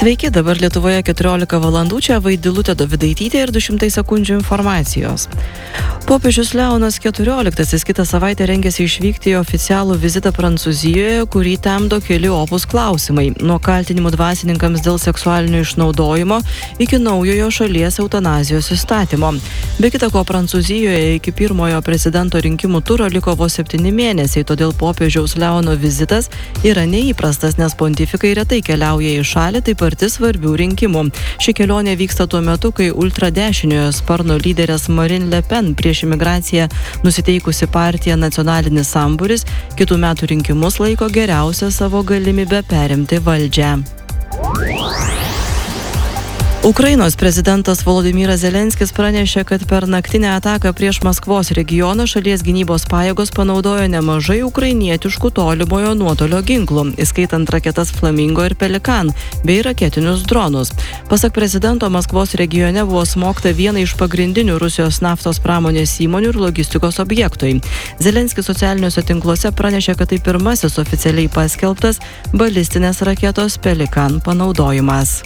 Sveiki, dabar Lietuvoje 14 valandų, čia Vaidilutė Dovidaitytė ir 200 sekundžių informacijos. Popiežius Leonas XIV kitą savaitę rengiasi išvykti į oficialų vizitą Prancūzijoje, kurį temdo keli opūs klausimai – nuo kaltinimų dvasininkams dėl seksualinio išnaudojimo iki naujojo šalies eutanazijos įstatymo. Be kita ko, Prancūzijoje iki pirmojo prezidento rinkimų turo liko vos 7 mėnesiai, todėl popiežiaus Leono vizitas yra neįprastas, nes pontifikai retai keliauja į šalį taip arti svarbių rinkimų. Ši kelionė vyksta tuo metu, kai ultradešiniojo sparno lyderės Marine Le Pen prieš imigraciją nusiteikusi partija Nacionalinis sambūris kitų metų rinkimus laiko geriausią savo galimybę perimti valdžią. Ukrainos prezidentas Volodymyras Zelenskis pranešė, kad per naktinę ataką prieš Maskvos regioną šalies gynybos pajėgos panaudojo nemažai ukrainietiškų tolimojo nuotolio ginklų, įskaitant raketas Flamingo ir Pelikan, bei raketinius dronus. Pasak prezidento, Maskvos regione buvo smogta viena iš pagrindinių Rusijos naftos pramonės įmonių ir logistikos objektui. Zelenskis socialiniuose tinkluose pranešė, kad tai pirmasis oficialiai paskelbtas balistinės raketos Pelikan panaudojimas.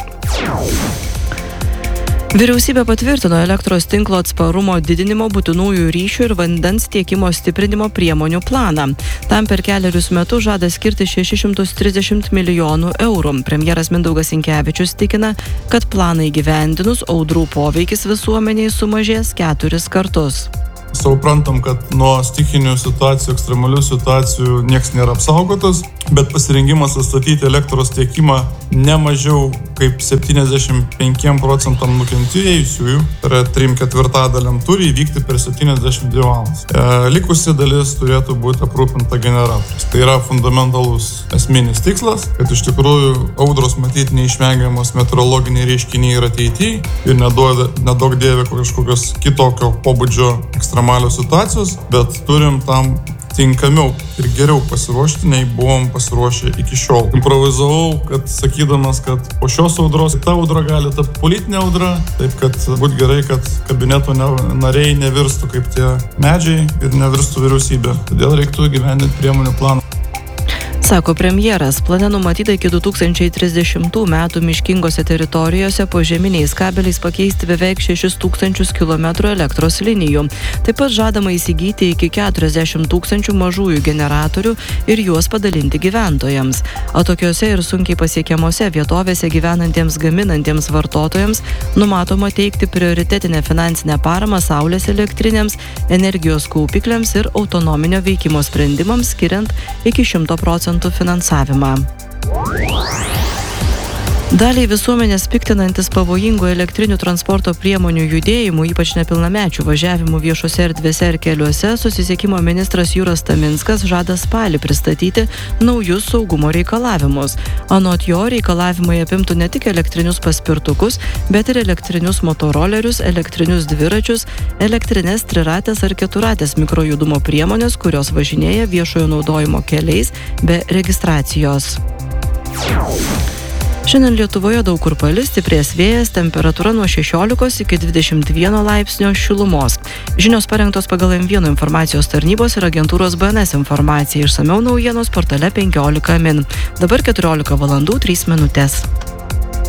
Vyriausybė patvirtino elektros tinklo atsparumo didinimo, būtinųjų ryšių ir vandens tiekimo stiprinimo priemonių planą. Tam per kelerius metus žada skirti 630 milijonų eurų. Premjeras Mindaugas Sinkevičius tikina, kad planą įgyvendinus audrų poveikis visuomeniai sumažės 4 kartus. Suprantam, kad nuo stichinių situacijų, ekstremalių situacijų nieks nėra apsaugotas, bet pasirengimas atstatyti elektros tiekimą ne mažiau kaip 75% nukentėjusiųjų, tai yra 3/4 turi įvykti per 72 valandas. Likusi dalis turėtų būti aprūpinta generatorius. Tai yra fundamentalus esminis tikslas, kad iš tikrųjų audros matyti neišvengiamos meteorologiniai reiškiniai ir ateityje ir nedaug dievė kažkokios kitokio pobūdžio ekstremalios situacijos, bet turim tam tinkamiau ir geriau pasiruošti, nei buvom pasiruošę iki šiol. Improvizavau, kad sakydamas, kad po šios audros ta audra gali tapti politinė audra, taip kad būtų gerai, kad kabineto nariai nevirstų kaip tie medžiai ir nevirstų vyriausybė. Todėl reiktų įgyvendinti priemonių planą. Sako premjeras, plane numatyta iki 2030 metų miškingose teritorijose požeminiais kabeliais pakeisti beveik 6000 km elektros linijų. Taip pat žadama įsigyti iki 40 000 mažųjų generatorių ir juos padalinti gyventojams. Atokiose ir sunkiai pasiekiamose vietovėse gyvenantiems gaminantiems vartotojams numatoma teikti prioritetinę finansinę paramą saulės elektrinėms, energijos kaupikliams ir autonominio veikimo sprendimams, skiriant iki 100% finansavimą. Daliai visuomenės piktinantis pavojingų elektrinių transporto priemonių judėjimų, ypač nepilnamečių važiavimų viešose erdvėse ir keliuose, susisiekimo ministras Jūras Taminskas žada spalį pristatyti naujus saugumo reikalavimus. Anot jo, reikalavimai apimtų ne tik elektrinius paspirtukus, bet ir elektrinius motorolerius, elektrinius dviračius, elektrinės triratės ar keturatės mikrojudumo priemonės, kurios važinėja viešojo naudojimo keliais be registracijos. Šiandien Lietuvoje daug kur palis, stiprės vėjas, temperatūra nuo 16 iki 21 laipsnio šilumos. Žinios parengtos pagal M1 informacijos tarnybos ir agentūros BNS informacija. Išsamiau naujienos portale 15 min. Dabar 14 valandų 3 minutės.